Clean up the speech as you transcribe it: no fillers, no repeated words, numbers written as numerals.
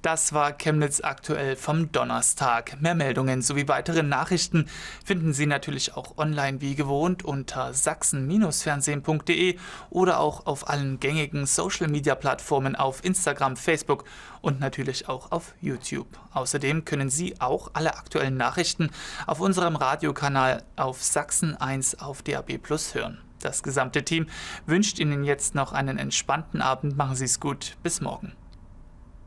Das war Chemnitz aktuell vom Donnerstag. Mehr Meldungen sowie weitere Nachrichten finden Sie natürlich auch online wie gewohnt unter sachsen-fernsehen.de oder auch auf allen gängigen Social-Media-Plattformen auf Instagram, Facebook und natürlich auch auf YouTube. Außerdem können Sie auch alle aktuellen Nachrichten auf unserem Radiokanal auf Sachsen 1 auf DAB+ hören. Das gesamte Team wünscht Ihnen jetzt noch einen entspannten Abend. Machen Sie es gut. Bis morgen.